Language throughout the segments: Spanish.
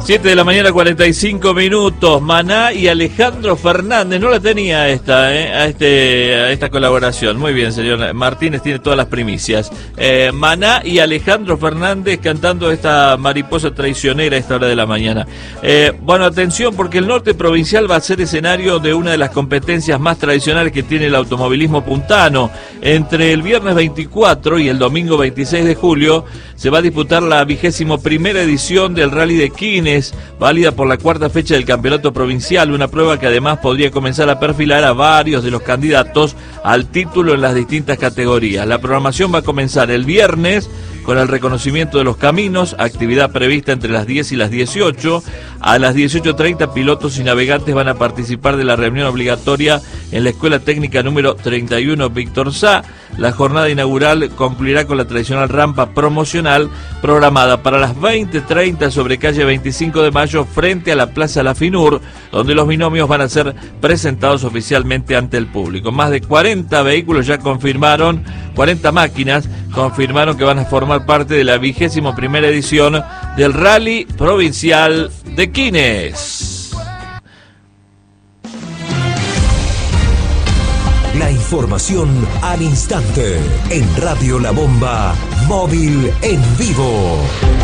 7 de la mañana, 45 minutos. Maná y Alejandro Fernández. No la tenía esta, a esta colaboración. Muy bien, señor Martínez, tiene todas las primicias. Maná y Alejandro Fernández cantando esta mariposa traicionera a esta hora de la mañana. Bueno, atención, porque el norte provincial va a ser escenario de una de las competencias más tradicionales que tiene el automovilismo puntano. Entre el viernes 24 y el domingo 26 de julio se va a disputar la 21ª edición del Rally de Quines, válida por la cuarta fecha del campeonato provincial, una prueba que además podría comenzar a perfilar a varios de los candidatos al título en las distintas categorías. La programación va a comenzar el viernes con el reconocimiento de los caminos, actividad prevista entre las 10 y las 18. A las 18:30 pilotos y navegantes van a participar de la reunión obligatoria en la Escuela Técnica número 31 Víctor Sá. La jornada inaugural concluirá con la tradicional rampa promocional programada para las 20:30 sobre calle 25 de Mayo frente a la Plaza La Finur, donde los binomios van a ser presentados oficialmente ante el público. Más de 40 vehículos ya confirmaron, 40 máquinas confirmaron que van a formar parte de la 21ª edición del Rally Provincial de Quines. La información al instante en Radio La Bomba, móvil en vivo.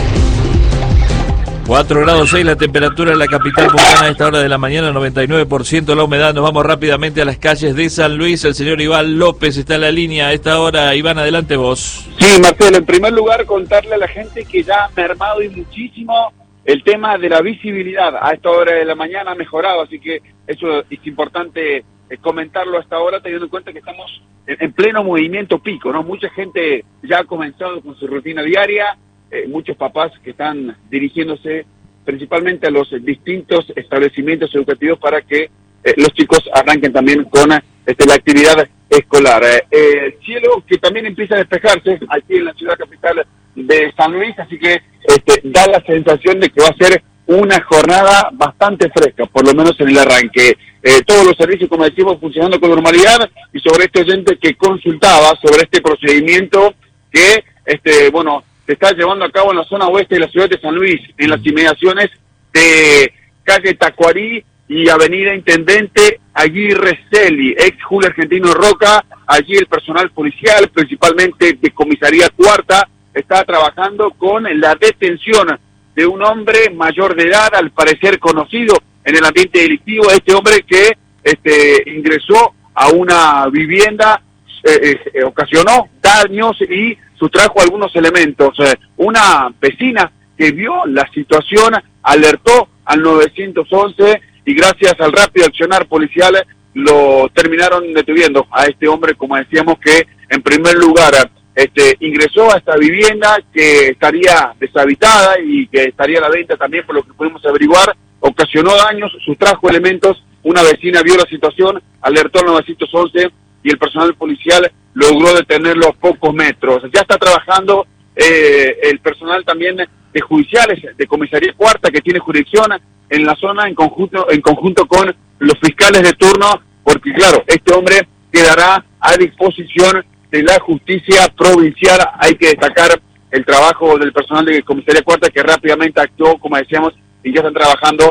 4 grados 6 la temperatura en la capital puntana a esta hora de la mañana, 99% la humedad. Nos vamos rápidamente a las calles de San Luis. El señor Iván López está en la línea a esta hora. Iván, adelante vos. Sí, Marcelo, en primer lugar contarle a la gente que ya ha mermado y muchísimo el tema de la visibilidad. A esta hora de la mañana ha mejorado, así que eso es importante comentarlo hasta ahora, teniendo en cuenta que estamos en pleno movimiento pico, ¿no? Mucha gente ya ha comenzado con su rutina diaria. Muchos papás que están dirigiéndose principalmente a los distintos establecimientos educativos para que los chicos arranquen también con la actividad escolar. Cielo que también empieza a despejarse aquí en la ciudad capital de San Luis, así que da la sensación de que va a ser una jornada bastante fresca, por lo menos en el arranque. Todos los servicios, como decimos, funcionando con normalidad, y sobre este oyente que consultaba sobre este procedimiento que, se está llevando a cabo en la zona oeste de la ciudad de San Luis, en las inmediaciones de calle Tacuarí y avenida Intendente Aguirre Celi, ex Julio Argentino Roca. Allí el personal policial, principalmente de comisaría cuarta, está trabajando con la detención de un hombre mayor de edad, al parecer conocido en el ambiente delictivo. Este hombre que ingresó a una vivienda, ocasionó daños y sustrajo algunos elementos. Una vecina que vio la situación alertó al 911 y gracias al rápido accionar policial lo terminaron deteniendo a este hombre, como decíamos, que en primer lugar ingresó a esta vivienda que estaría deshabitada y que estaría a la venta también, por lo que pudimos averiguar. Ocasionó daños, sustrajo elementos. Una vecina vio la situación, alertó al 911 y el personal policial logró detenerlo a pocos metros. Ya está trabajando el personal también de judiciales, de comisaría cuarta, que tiene jurisdicción en la zona, en conjunto con los fiscales de turno, porque claro, este hombre quedará a disposición de la justicia provincial. Hay que destacar el trabajo del personal de comisaría cuarta, que rápidamente actuó, como decíamos, y ya están trabajando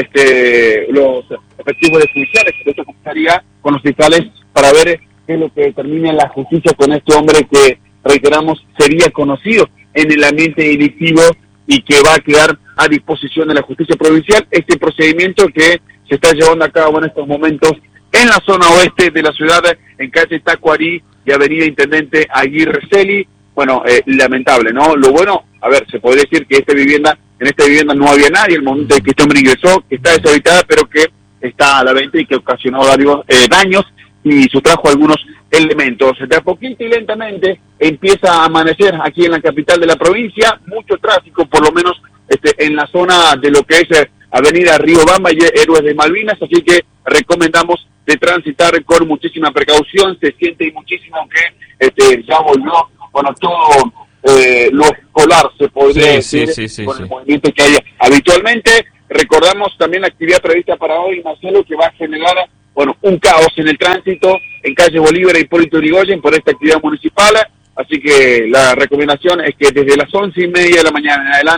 los efectivos de judiciales de esta comisaría con los fiscales para ver qué es lo que determina la justicia con este hombre que, reiteramos, sería conocido en el ambiente delictivo y que va a quedar a disposición de la justicia provincial. Este procedimiento que se está llevando a cabo en estos momentos en la zona oeste de la ciudad, en calle Tacuarí y avenida Intendente Aguirre Celi. Bueno, lamentable, ¿no? Lo bueno, a ver, se podría decir que en esta vivienda no había nadie el momento de que este hombre ingresó, que está deshabitada, pero que está a la venta y que ocasionó varios daños y sustrajo algunos elementos. De a poquito y lentamente empieza a amanecer aquí en la capital de la provincia, mucho tráfico, por lo menos en la zona de lo que es avenida Riobamba y Héroes de Malvinas, así que recomendamos de transitar con muchísima precaución. Se siente muchísimo que ya volvió, todo lo escolar, se podría decir, con el movimiento que hay habitualmente. Recordamos también la actividad prevista para hoy, Marcelo, que va a generar un caos en el tránsito en calle Bolívar e Hipólito Yrigoyen por esta actividad municipal. Así que la recomendación es que desde las 11:30 de la mañana en adelante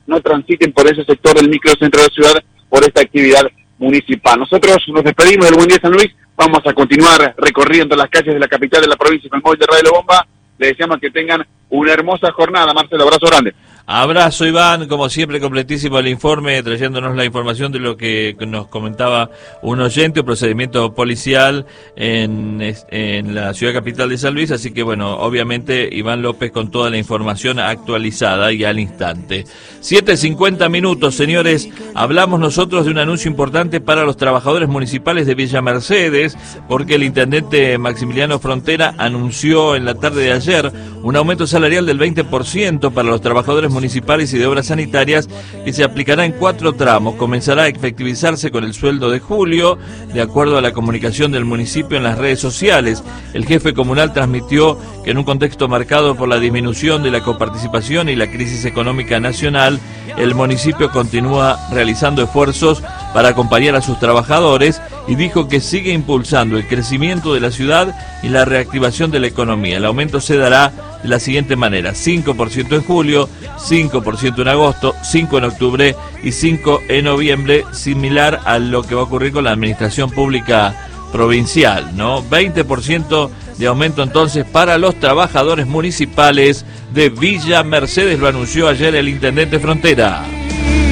no transiten por ese sector del microcentro de la ciudad por esta actividad municipal. Nosotros nos despedimos del Buen Día San Luis, vamos a continuar recorriendo las calles de la capital de la provincia con el móvil de Radio La Bomba. Les deseamos que tengan una hermosa jornada. Marcelo, abrazo grande. Abrazo, Iván, como siempre completísimo el informe, trayéndonos la información de lo que nos comentaba un oyente, un procedimiento policial en la ciudad capital de San Luis, así que bueno, obviamente Iván López con toda la información actualizada y al instante. 7:50 minutos, señores, hablamos nosotros de un anuncio importante para los trabajadores municipales de Villa Mercedes, porque el intendente Maximiliano Frontera anunció en la tarde de ayer un aumento salarial del 20% para los trabajadores municipales y de obras sanitarias que se aplicará en 4 tramos. Comenzará a efectivizarse con el sueldo de julio, de acuerdo a la comunicación del municipio en las redes sociales. El jefe comunal transmitió que en un contexto marcado por la disminución de la coparticipación y la crisis económica nacional, el municipio continúa realizando esfuerzos para acompañar a sus trabajadores y dijo que sigue impulsando el crecimiento de la ciudad y la reactivación de la economía. El aumento se dará de la siguiente manera: 5% en julio, 5% en agosto, 5% en octubre y 5% en noviembre, similar a lo que va a ocurrir con la administración pública provincial, ¿no? 20% de aumento entonces para los trabajadores municipales de Villa Mercedes, lo anunció ayer el intendente Frontera.